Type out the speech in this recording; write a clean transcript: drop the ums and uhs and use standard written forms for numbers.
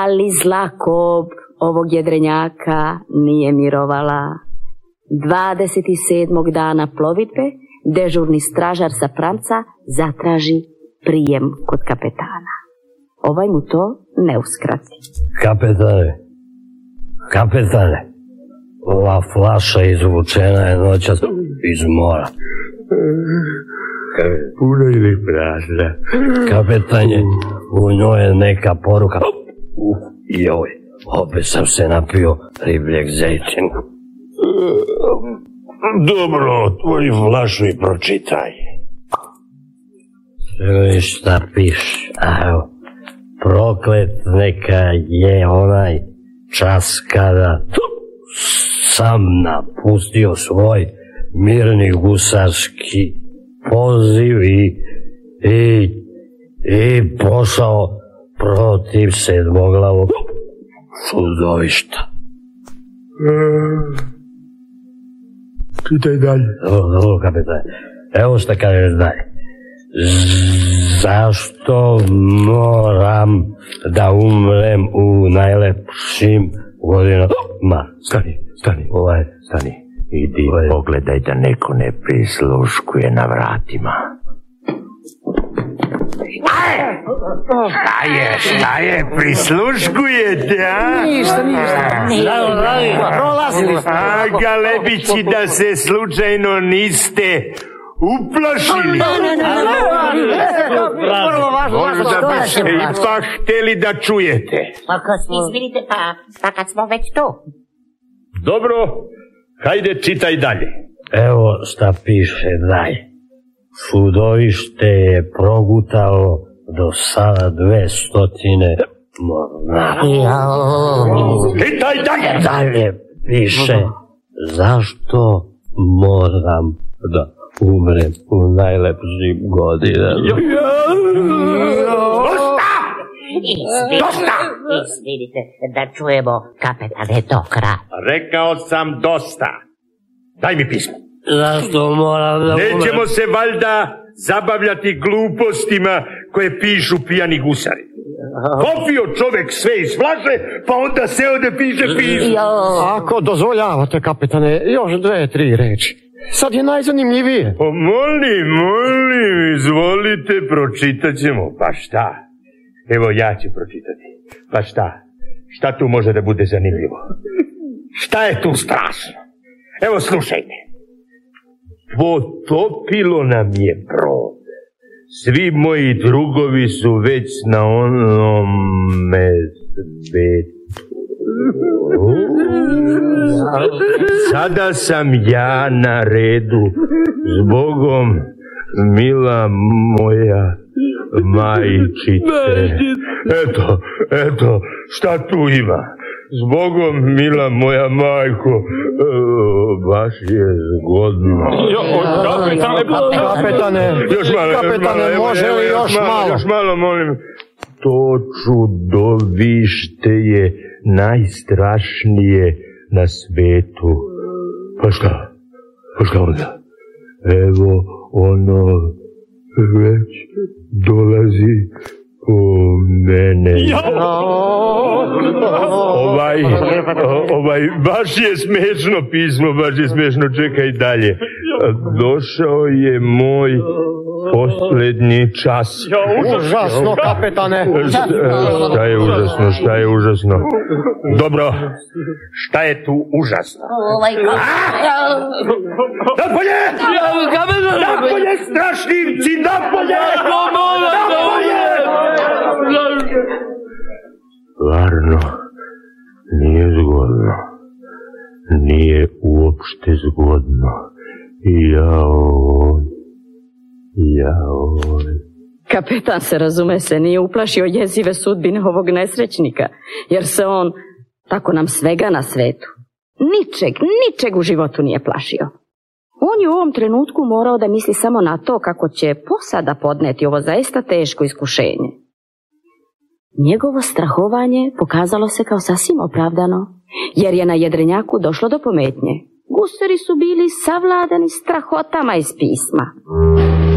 Ali zla kob ovog jedrenjaka nije mirovala. 27. dana plovidbe dežurni stražar sa pramca zatraži prijem kod kapetana. Ovaj mu to ne uskrati. Kapetane, ova flaša izvučena je noćas iz mora. Puno ili prazna? Kapetanje, u njoj je neka poruka. Joj, opet sam se napio ribljeg zejčina. Dobro, otvori flašu i pročitaj. Viš šta piš, evo. Proklet neka je onaj čas kada sam napustio svoj mirni gusarski poziv i pošao protiv sedmoglavog čudovišta. Čitaj dalje. Dobro, kapetane. Evo šta kažeš dalje. Zašto moram da umrem u najlepšim godinama? Stani. Idi, pogledaj da neko ne prisluškuje na vratima. Šta je, prisluškujete, a? Ništa. Prolazili smo. Galebići, da se slučajno niste uplašili. Možda biste ipak hteli da čujete. Pa izvinite, pa kad smo već tu. Dobro, hajde čitaj dalje. Evo šta piše dalje. Čudovište je progutalo do sada 200 mornara. Čitaj dalje. Dalje piše zašto moram da umrem u najlepšim godinama. Izvinite, da čujemo, kapetane, do kraja. Rekao sam dosta. Daj mi pismo. Zašto moram da umrem? Nećemo se valjda zabavljati glupostima koje pišu pijani gusari. Popio čovek sve iz flaše, pa onda seo da piše pismo. Ako dozvoljavate, kapetane, još 2-3 reči. Sad je najzanimljivije. Molim, izvolite, pročitat ćemo. Pa šta? Evo, ja ću pročitati. Pa šta? Šta tu može da bude zanimljivo? Šta je tu strašno? Evo, slušajte. Potopilo nam je brod. Svi moji drugovi su već na onome svetu. Sada sam ja na redu. Zbogom, mila moja majčice. Eto, šta tu ima? Zbogom, mila moja majko, baš je zgodno. Kapetane, može li još malo? Još malo, molim. To čudovište je najstrašnije na svetu. Pa šta onda? Evo, ono već dolazi po mene. Baš je smešno pismo, baš je smešno, čekaj dalje. Došao je moj poslednji čas. Užasno, kapetane. Šta je užasno? Dobro, šta je tu užasno? Napolje! Napolje, strašnivci, napolje! Stvarno, nije zgodno. Nije uopšte zgodno. Jaoj. Kapetan se, razume se, nije uplašio jezive sudbine ovog nesrećnika, jer se on, tako nam svega na svetu, ničeg u životu nije plašio. On je u ovom trenutku morao da misli samo na to kako će posada podneti ovo zaista teško iskušenje. Njegovo strahovanje pokazalo se kao sasvim opravdano, jer je na jedrenjaku došlo do pometnje. Gusari su bili savladani strahotama iz pisma.